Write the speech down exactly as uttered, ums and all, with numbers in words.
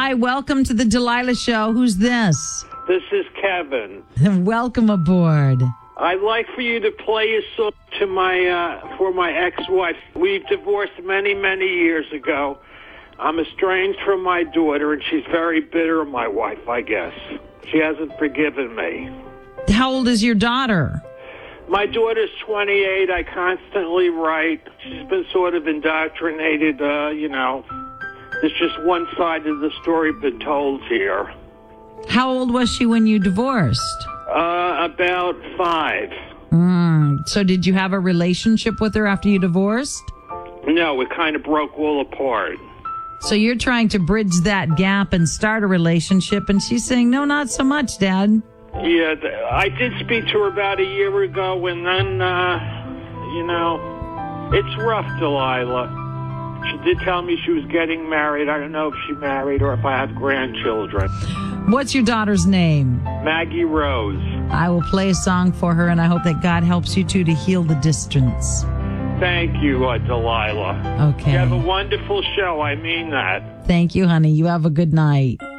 Hi, welcome to the Delilah Show. Who's this? This is Kevin. Welcome aboard. I'd like for you to play a song to my uh, for my ex-wife. We divorced many, many years ago. I'm estranged from my daughter, and she's very bitter, my wife, I guess. She hasn't forgiven me. How old is your daughter? My daughter's twenty-eight. I constantly write. She's been sort of indoctrinated, uh, you know. There's just one side of the story been told here. How old was she when you divorced? Uh, about five. Mm. So did you have a relationship with her after you divorced? No, it kind of broke all apart. So you're trying to bridge that gap and start a relationship, and she's saying, no, not so much, Dad. Yeah, th- I did speak to her about a year ago, and then, uh, you know, it's rough, Delilah. She did tell me she was getting married. I don't know if she married or if I have grandchildren. What's your daughter's name? Maggie Rose. I will play a song for her, and I hope that God helps you two to heal the distance. Thank you, uh, Delilah. Okay. You have a wonderful show. I mean that. Thank you, honey. You have a good night.